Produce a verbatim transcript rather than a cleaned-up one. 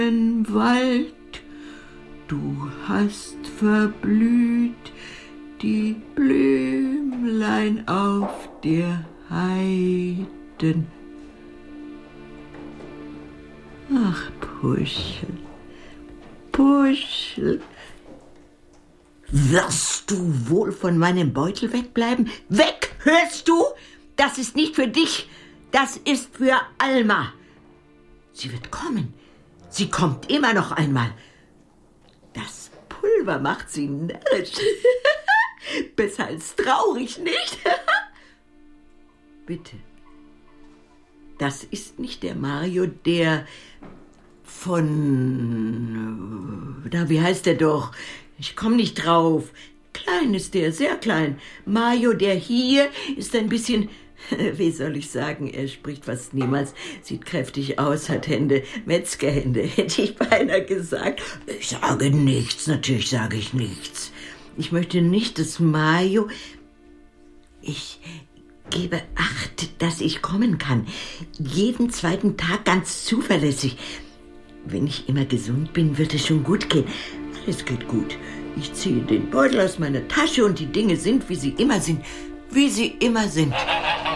Wald, du hast verblüht, die Blümlein auf der Heiden. Ach, Puschel, Puschel, wirst du wohl von meinem Beutel wegbleiben? Weg, hörst du? Das ist nicht für dich, das ist für Alma. Sie wird kommen, sie kommt immer noch einmal. Das Pulver macht sie närrisch. Besser als traurig, nicht? Bitte. Das ist nicht der Mario, der von... Na, wie heißt der doch? Ich komme nicht drauf. Klein ist der, sehr klein. Mario, der hier, ist ein bisschen... Wie soll ich sagen, er spricht fast niemals, sieht kräftig aus, hat Hände, Metzgerhände, hätte ich beinahe gesagt. Ich sage nichts, natürlich sage ich nichts. Ich möchte nicht, dass Mario... Ich gebe Acht, dass ich kommen kann. Jeden zweiten Tag ganz zuverlässig. Wenn ich immer gesund bin, wird es schon gut gehen. Alles geht gut. Ich ziehe den Beutel aus meiner Tasche und die Dinge sind, wie sie immer sind. Wie sie immer sind.